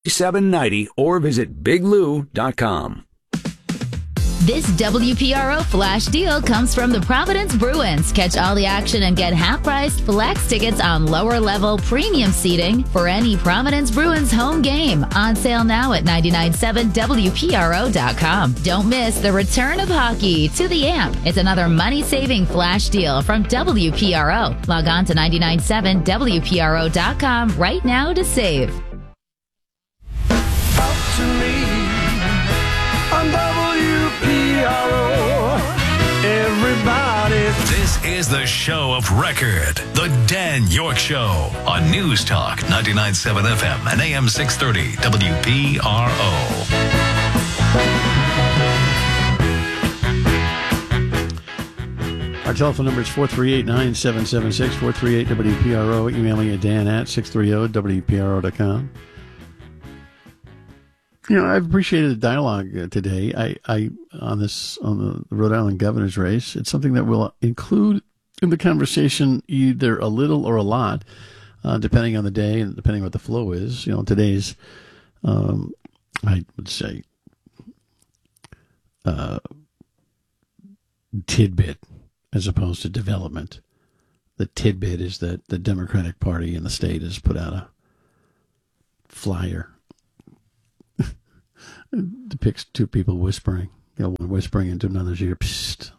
790 or visit biglou.com. This WPRO flash deal comes from the Providence Bruins. Catch all the action and get half-price flex tickets on lower-level premium seating for any Providence Bruins home game. On sale now at 997WPRO.com. Don't miss the return of hockey to the AMP. It's another money-saving flash deal from WPRO. Log on to 997WPRO.com right now to save. Talk to me on WPRO. Everybody. This is the show of record, The Dan York Show, on News Talk 99.7 FM and AM 630 WPRO. Our telephone number is 438-9776, 438-WPRO. Email me at dan@630WPRO.com. You know, I've appreciated the dialogue today. I on the Rhode Island governor's race. It's something that we'll include in the conversation, either a little or a lot, depending on the day and depending what the flow is. You know, today's, I would say, tidbit as opposed to development. The tidbit is that the Democratic Party in the state has put out a flyer. It depicts two people whispering. You know, one whispering into another's ear. Psst.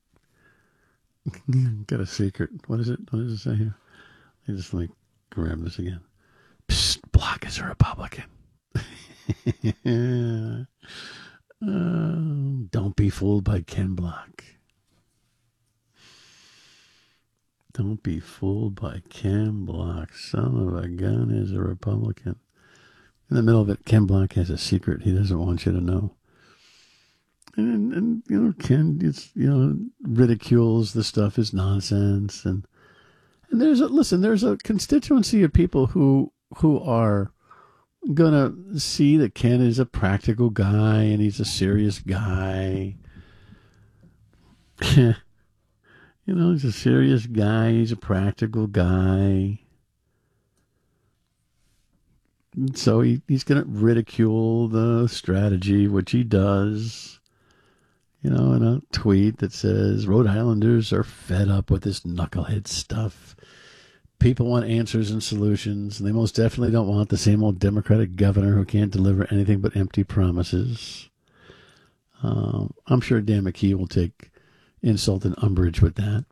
Got a secret. What is it? What does it say here? I just grab this again. Psst. Block is a Republican. Don't be fooled by Ken Block. Don't be fooled by Ken Block. Son of a gun is a Republican. In the middle of it, Ken Block has a secret he doesn't want you to know. And you know, Ken, ridicules the stuff is nonsense. And there's a constituency of people who are going to see that Ken is a practical guy and he's a serious guy. You know, he's a serious guy. He's a practical guy. So he's going to ridicule the strategy, which he does, you know, in a tweet that says, Rhode Islanders are fed up with this knucklehead stuff. People want answers and solutions, and they most definitely don't want the same old Democratic governor who can't deliver anything but empty promises. I'm sure Dan McKee will take insult and umbrage with that.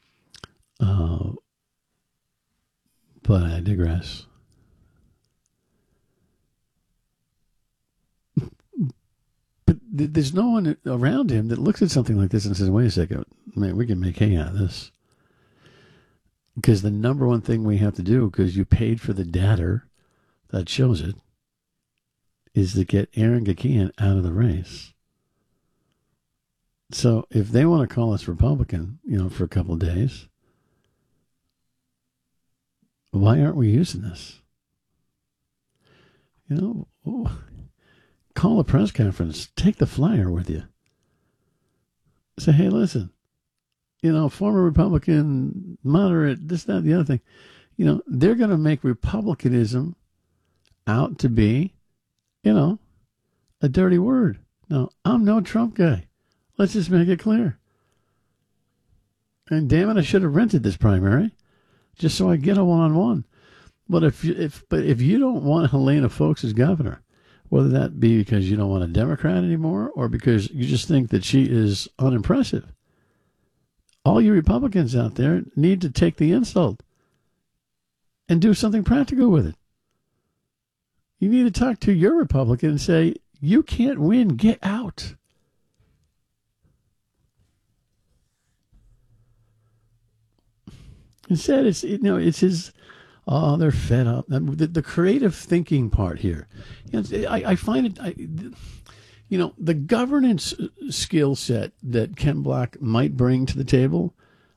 But I digress. But there's no one around him that looks at something like this and says, wait a second, man, we can make hay out of this. Because the number one thing we have to do, because you paid for the data that shows it, is to get Aaron Gakian out of the race. So if they want to call us Republican, you know, for a couple of days, why aren't we using this? You know, call a press conference. Take the flyer with you. Say, hey, listen, you know, former Republican, moderate, this, that, the other thing. You know, they're going to make Republicanism out to be, you know, a dirty word. No, I'm no Trump guy. Let's just make it clear. And damn it, I should have rented this primary just so I get a one-on-one. But if you don't want Helena Foulkes as governor, whether that be because you don't want a Democrat anymore or because you just think that she is unimpressive, all you Republicans out there need to take the insult and do something practical with it. You need to talk to your Republican and say, you can't win, get out. Instead, it's his, they're fed up. The creative thinking part here. You know, I find it, the governance skill set that Ken Block might bring to the table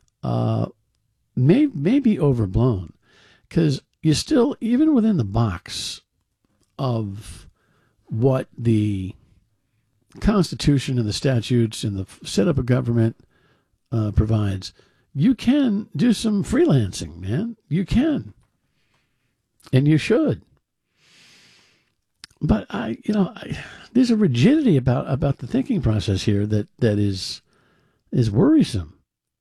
may be overblown. Because you still, even within the box of what the Constitution and the statutes and the setup of government provides, you can do some freelancing, man. You can. And you should. But there's a rigidity about the thinking process here that is worrisome.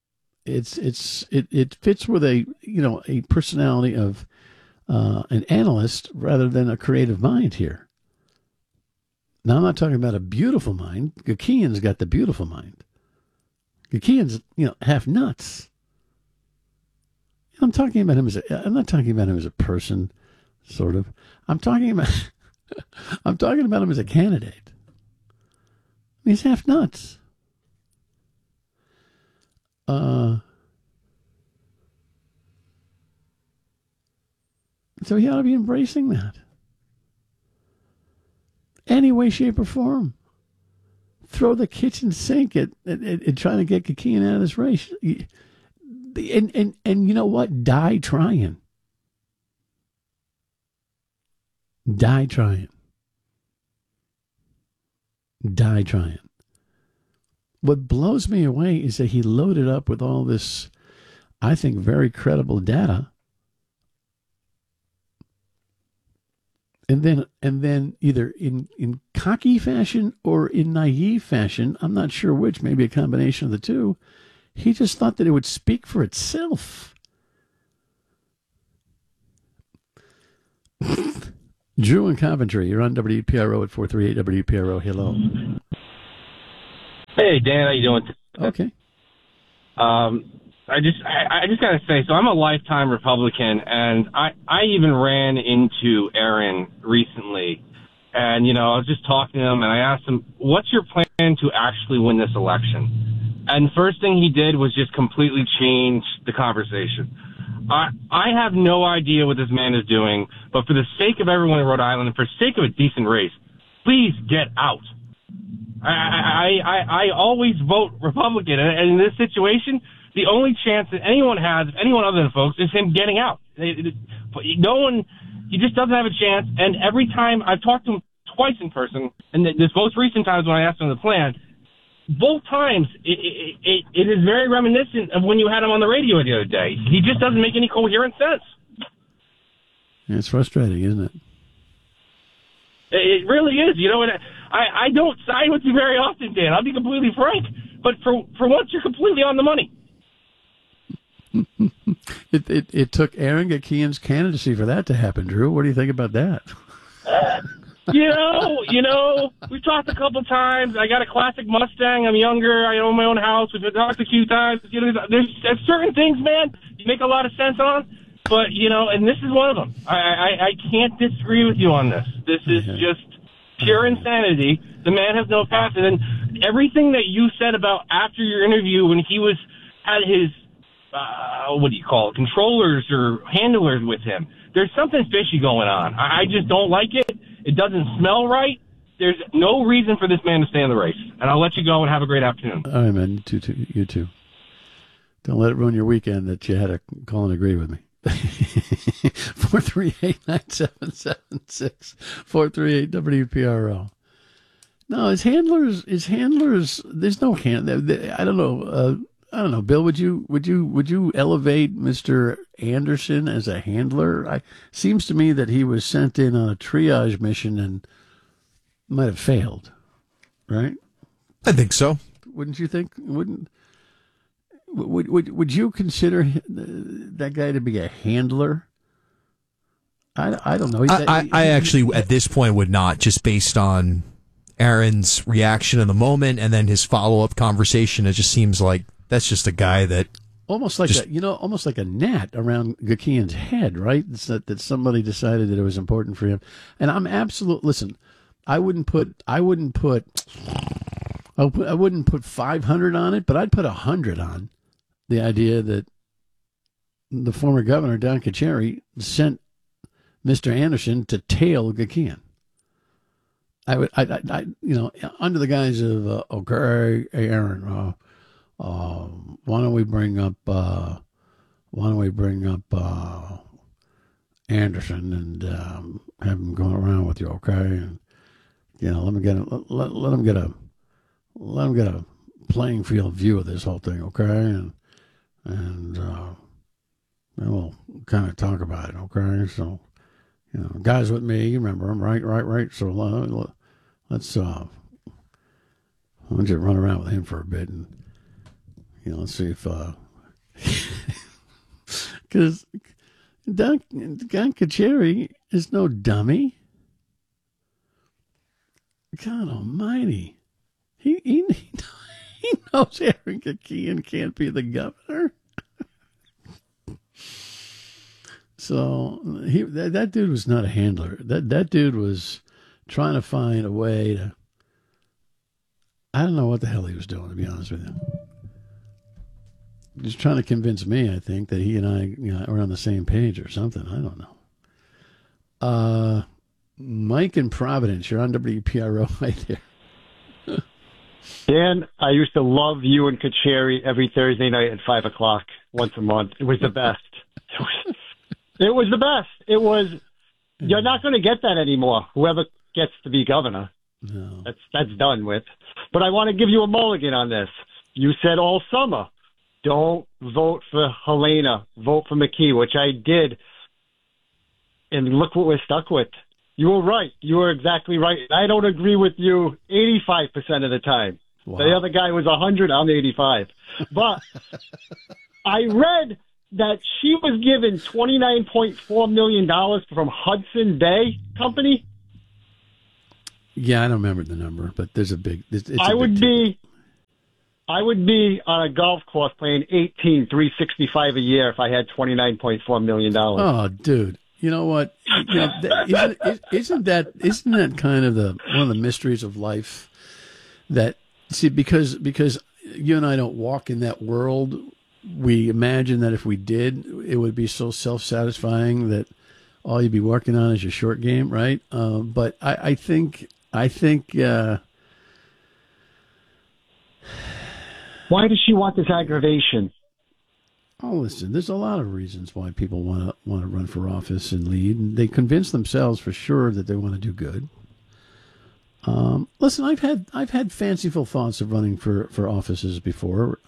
It fits with a personality of an analyst rather than a creative mind here. Now, I'm not talking about a beautiful mind. Gakian's got the beautiful mind. Gakian's, half nuts. I'm not talking about him as a person, sort of. I'm talking about him as a candidate. He's half nuts. So he ought to be embracing that. Any way, shape, or form. Throw the kitchen sink at trying to get Gakian out of this race. And you know what? Die trying. Die trying. Die trying. What blows me away is that he loaded up with all this, I think, very credible data. And then either in cocky fashion or in naive fashion, I'm not sure which, maybe a combination of the two, he just thought that it would speak for itself. Drew in Coventry, you're on WPRO at 438 WPRO. Hello. Hey, Dan, how you doing? Okay. I just got to say, so I'm a lifetime Republican, and I even ran into Aaron recently, and, I was just talking to him, and I asked him, what's your plan to actually win this election? And the first thing he did was just completely change the conversation. I have no idea what this man is doing, but for the sake of everyone in Rhode Island and for the sake of a decent race, please get out. I always vote Republican, and in this situation, the only chance that anyone has, anyone other than folks, is him getting out. No one, he just doesn't have a chance. And every time I've talked to him twice in person, and this most recent times when I asked him the plan, both times it is very reminiscent of when you had him on the radio the other day. He just doesn't make any coherent sense. It's frustrating, isn't it? It really is. I don't side with you very often, Dan. I'll be completely frank. But for once, you're completely on the money. It took Aaron Gakian's candidacy for that to happen, Drew. What do you think about that? We've talked a couple times. I got a classic Mustang. I'm younger. I own my own house. We've talked a few times. There's certain things, man, you make a lot of sense on. But, and this is one of them. I can't disagree with you on this. This is just pure insanity. The man has no path. And then everything that you said about after your interview when he had his, controllers or handlers with him, there's something fishy going on. I just don't like it. It doesn't smell right. There's no reason for this man to stay in the race. And I'll let you go and have a great afternoon. All right, man. You too. Don't let it ruin your weekend that you had to call and agree with me. 438-9776 438 WPRO. No, his handlers. There's no handler. I don't know. Bill, would you elevate Mr. Anderson as a handler? Seems to me that he was sent in on a triage mission and might have failed. Right? I think so. Wouldn't you think? Would you consider that guy to be a handler? I don't know. I actually, at this point, would not, just based on Aaron's reaction in the moment and then his follow-up conversation. It just seems like that's just a guy that almost like a gnat around Gakian's head, right? It's that somebody decided that it was important for him. And I'm listen, I wouldn't put 500 on it, but I'd put 100 on the idea that the former governor, Don Carcieri, sent Mr. Anderson to tail Gakian. I under the guise of, okay, Aaron, why don't we bring up Anderson and have him going around with you, okay? And let him get a playing field view of this whole thing, okay? And we'll kind of talk about it, okay? So, You know, guys with me, you remember him, right. So let's why don't you run around with him for a bit and let's see if because Don Kacheri is no dummy. God Almighty, he knows Aaron Kakian can't be the governor. So that dude was not a handler. That dude was trying to find a way to. I don't know what the hell he was doing, to be honest with you. Just trying to convince me, I think, that he and I are on the same page or something. I don't know. Mike in Providence, you're on WPRO right there. Dan, I used to love you and Kacheri every Thursday night at 5 o'clock once a month. It was the best. It was the best. It was. You're not going to get that anymore. Whoever gets to be governor, No. that's done with. But I want to give you a mulligan on this. You said all summer, don't vote for Helena, vote for McKee, which I did. And look what we're stuck with. You were right. You were exactly right. I don't agree with you 85% of the time. Wow. The other guy was 100. I'm 85. But I read that she was given $29.4 million from Hudson Bay Company. Yeah, I don't remember the number, but there's a big. I would be on a golf course playing $18,365 a year if I had $29.4 million. Oh, dude. You know what? Isn't that kind of one of the mysteries of life? That because you and I don't walk in that world, we imagine that if we did, it would be so self-satisfying that all you'd be working on is your short game, right? But I think. Why does she want this aggravation? Oh, listen, there's a lot of reasons why people want to run for office and lead, and they convince themselves for sure that they want to do good. Listen, I've had fanciful thoughts of running for offices before,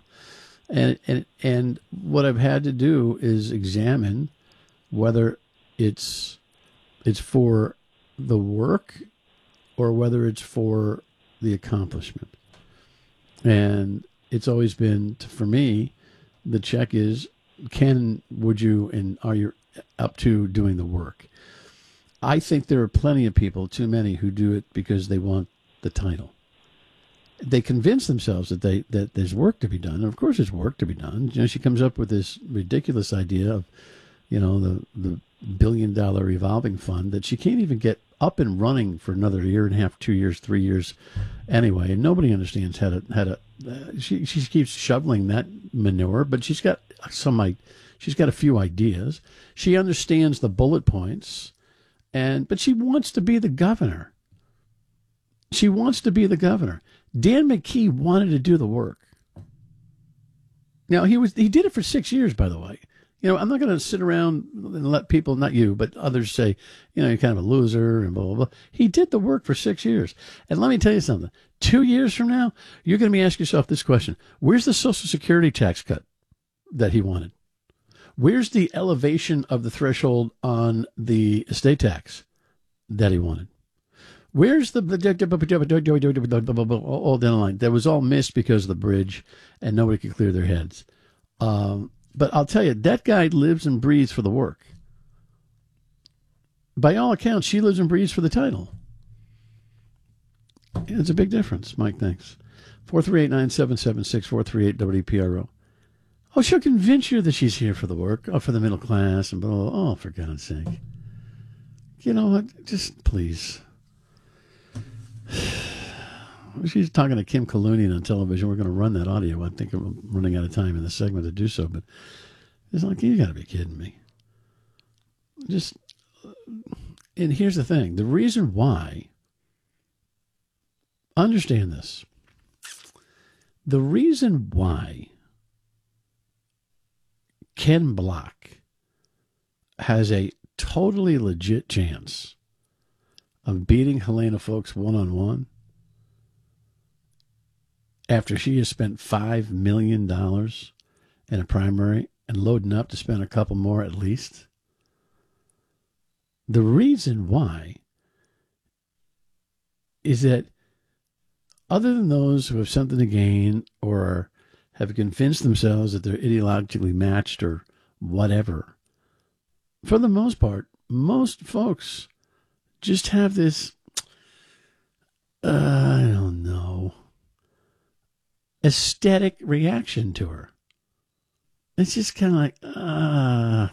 and what I've had to do is examine whether it's for the work or whether it's for the accomplishment. And it's always been, for me, the check is, would you, and are you up to doing the work? I think there are plenty of people, too many, who do it because they want the title. They convince themselves that there's work to be done. And of course there's work to be done. She comes up with this ridiculous idea of, the $1 billion revolving fund that she can't even get up and running for another year and a half, 2 years, 3 years anyway. And nobody understands how to she keeps shoveling that manure, but she's got a few ideas. She understands the bullet points, but she wants to be the governor. She wants to be the governor. Dan McKee wanted to do the work. Now he did it for 6 years, by the way. I'm not going to sit around and let people, not you, but others say, you're kind of a loser and blah, blah, blah. He did the work for 6 years. And let me tell you something. 2 years from now, you're going to be asking yourself this question. Where's the Social Security tax cut that he wanted? Where's the elevation of the threshold on the estate tax that he wanted? Where's all down the line? That was all missed because of the bridge and nobody could clear their heads. But I'll tell you, that guy lives and breathes for the work. By all accounts, she lives and breathes for the title. It's a big difference. Mike, thanks. 438-9776, 438-WPRO. Oh, she'll convince you that she's here for the work, for the middle class, and blah, blah, blah. Oh, for God's sake. You know what? Just please. She's talking to Kim Kalunian on television. We're going to run that audio. I think I'm running out of time in the segment to do so, but it's like, you got to be kidding me. And here's the thing. The reason why, understand this. The reason why Ken Block has a totally legit chance of beating Helena Foulkes one-on-one after she has spent $5 million in a primary and loading up to spend a couple more at least. The reason why is that other than those who have something to gain or have convinced themselves that they're ideologically matched or whatever, for the most part, most folks just have this, I don't know, aesthetic reaction to her. It's just kind of like, I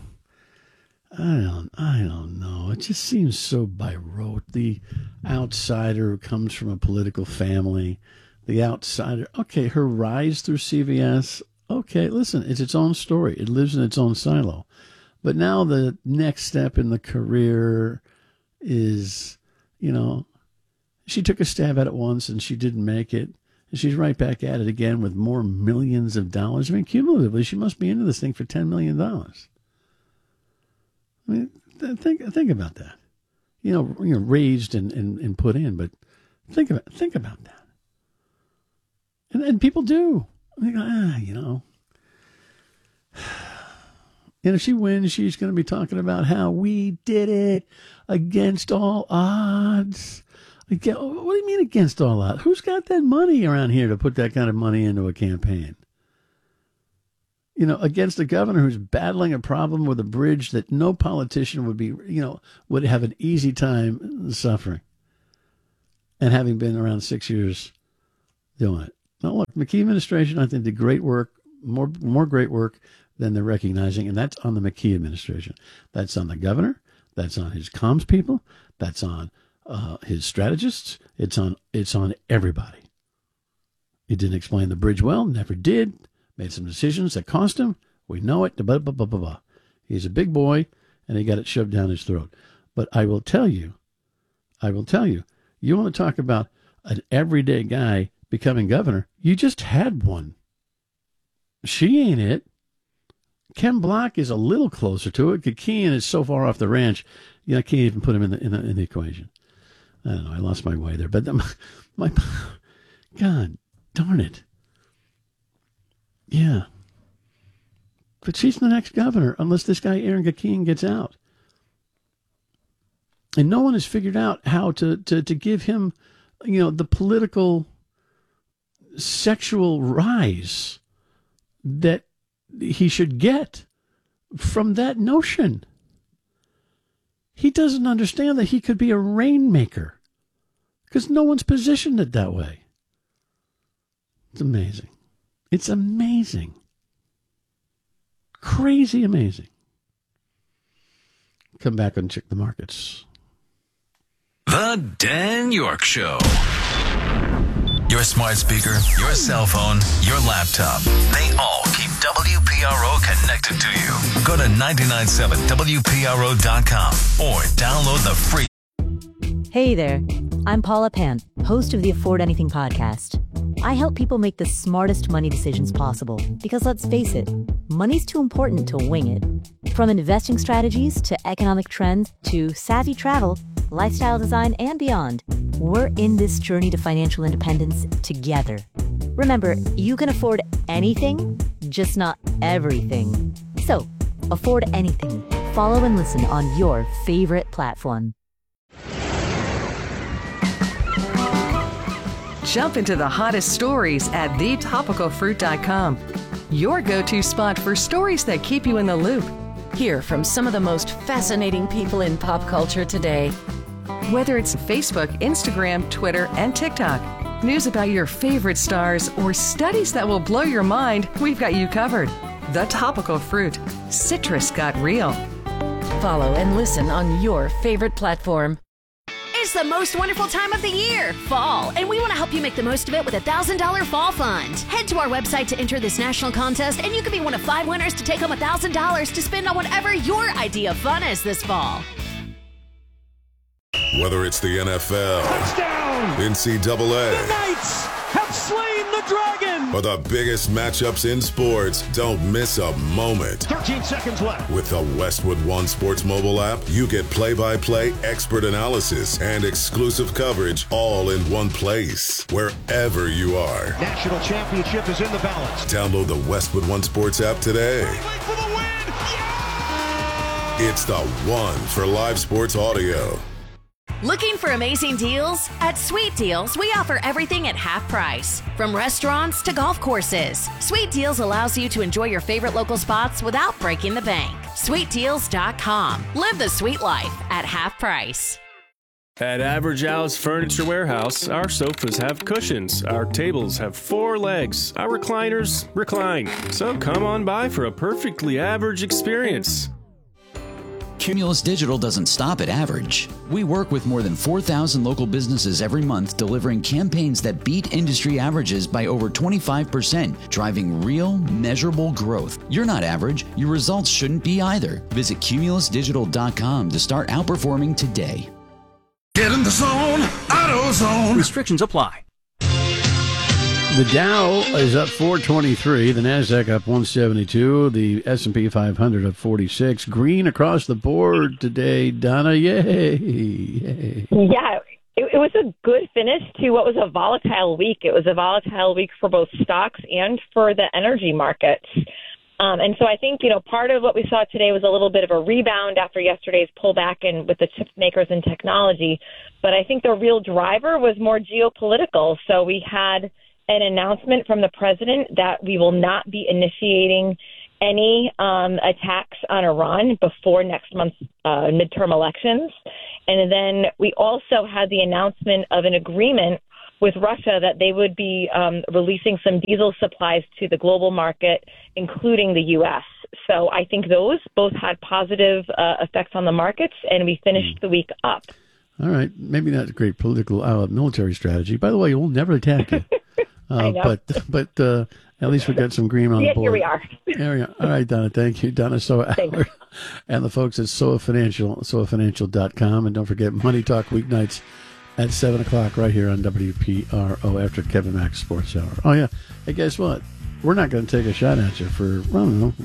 don't know. It just seems so by rote. The outsider who comes from a political family, the outsider. Okay, her rise through CVS. Okay, listen, it's its own story. It lives in its own silo. But now the next step in the career is, she took a stab at it once and she didn't make it. And she's right back at it again with more millions of dollars. I mean, cumulatively, she must be into this thing for $10 million. I mean, think about that. Raised and put in, but think about that. And people do. They go, And if she wins, she's going to be talking about how we did it against all odds. What do you mean against all odds? Who's got that money around here to put that kind of money into a campaign? Against a governor who's battling a problem with a bridge that no politician would have an easy time suffering. And having been around 6 years doing it. Now, look, McKee administration, I think, did great work, more great work than they're recognizing, and that's on the McKee administration. That's on the governor. That's on his comms people. That's on his strategists. It's on everybody. He didn't explain the bridge well, never did. Made some decisions that cost him. We know it. Blah, blah, blah, blah, blah. He's a big boy, and he got it shoved down his throat. But I will tell you, you want to talk about an everyday guy becoming governor, you just had one. She ain't it. Ken Block is a little closer to it. Keehan is so far off the ranch, I can't even put him in the equation. I don't know. I lost my way there. But my God darn it. Yeah. But she's the next governor unless this guy Aaron Keehan gets out. And no one has figured out how to give him, the political sexual rise that he should get from that notion. He doesn't understand that he could be a rainmaker because no one's positioned it that way. It's amazing. It's amazing. Crazy amazing. Come back and check the markets. The Dan York Show. Your smart speaker, your cell phone, your laptop. They all keep WPRO connected to you. Go to 997WPRO.com or download the free. Hey there. I'm Paula Pant, host of the Afford Anything podcast. I help people make the smartest money decisions possible because, let's face it, money's too important to wing it. From investing strategies to economic trends to savvy travel, lifestyle design, and beyond, we're in this journey to financial independence together. Remember, you can afford anything, just not everything. So, afford anything. Follow and listen on your favorite platform. Jump into the hottest stories at thetopicalfruit.com. Your go-to spot for stories that keep you in the loop. Hear from some of the most fascinating people in pop culture today. Whether it's Facebook, Instagram, Twitter, and TikTok, news about your favorite stars, or studies that will blow your mind, we've got you covered. The Topical Fruit. Citrus got real. Follow and listen on your favorite platform. It's the most wonderful time of the year, fall, and we want to help you make the most of it with a $1,000 fall fund. Head to our website to enter this national contest, and you could be one of 5 winners to take home $1,000 to spend on whatever your idea of fun is this fall. Whether it's the NFL, touchdown, NCAA, the Knights have slain the dragon, or the biggest matchups in sports, don't miss a moment. 13 seconds left. With the Westwood One Sports mobile app, you get play-by-play expert analysis and exclusive coverage all in one place, wherever you are. National championship is in the balance. Download the Westwood One Sports app today. It's the one for live sports audio. Looking for amazing deals? At Sweet Deals, we offer everything at half price. From restaurants to golf courses, Sweet Deals allows you to enjoy your favorite local spots without breaking the bank. SweetDeals.com. Live the sweet life at half price. At Average Al's Furniture Warehouse, our sofas have cushions, our tables have 4 legs, our recliners recline. So come on by for a perfectly average experience. Cumulus Digital doesn't stop at average. We work with more than 4,000 local businesses every month, delivering campaigns that beat industry averages by over 25%, driving real, measurable growth. You're not average. Your results shouldn't be either. Visit cumulusdigital.com to start outperforming today. Get in the zone, AutoZone. Restrictions apply. The Dow is up 423, the NASDAQ up 172, the S&P 500 up 46. Green across the board today, Donna. Yay! Yeah, it was a good finish to what was a volatile week. It was a volatile week for both stocks and for the energy markets. And so I think, part of what we saw today was a little bit of a rebound after yesterday's pullback with the chip makers and technology. But I think the real driver was more geopolitical. So we had an announcement from the president that we will not be initiating any attacks on Iran before next month's midterm elections. And then we also had the announcement of an agreement with Russia that they would be releasing some diesel supplies to the global market, including the U.S. So I think those both had positive effects on the markets, and we finished the week up. All right. Maybe not a great political military strategy. By the way, we'll never attack you. But at least we got some green on the board. Here we are. There we are. All right, Donna. Thank you. Donna Soa and the folks at SoaFinancial.com. And don't forget Money Talk weeknights at 7 o'clock right here on WPRO after Kevin Mack's Sports Hour. Oh, yeah. Hey, guess what? We're not going to take a shot at you for, I don't know,